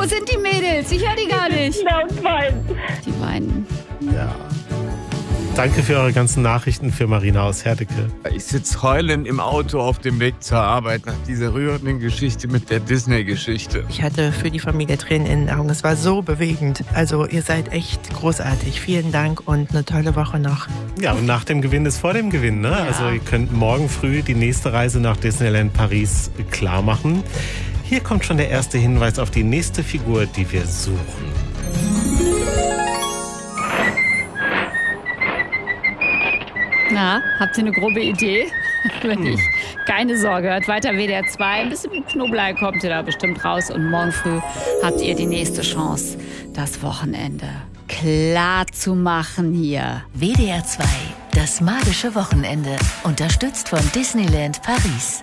Wo sind die Mädels? Ich höre die gar nicht. Ja, und weinen. Die weinen. Ja. Danke für eure ganzen Nachrichten für Marina aus Herdecke. Ich sitze heulend im Auto auf dem Weg zur Arbeit nach dieser rührenden Geschichte mit der Disney-Geschichte. Ich hatte für die Familie Tränen in den Augen. Es war so bewegend. Also ihr seid echt großartig. Vielen Dank und eine tolle Woche noch. Ja, und nach dem Gewinn ist vor dem Gewinn, ne? Ja. Also ihr könnt morgen früh die nächste Reise nach Disneyland Paris klar machen. Hier kommt schon der erste Hinweis auf die nächste Figur, die wir suchen. Na, habt ihr eine grobe Idee? Wenn nicht, keine Sorge, hört weiter WDR 2. Ein bisschen Knoblauch kommt ihr da bestimmt raus. Und morgen früh habt ihr die nächste Chance, das Wochenende klar zu machen hier. WDR 2, das magische Wochenende. Unterstützt von Disneyland Paris.